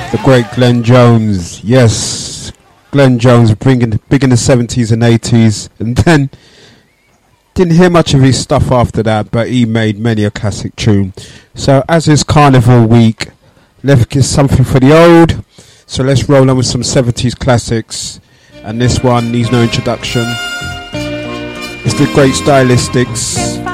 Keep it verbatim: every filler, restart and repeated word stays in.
The great Glenn Jones. Yes, Glenn Jones, bringing big in the seventies and eighties, and then didn't hear much of his stuff after that, but he made many a classic tune. So as is Carnival week, let's get something for the old. So let's roll on with some seventies classics, and this one needs no introduction. It's the great Stylistics.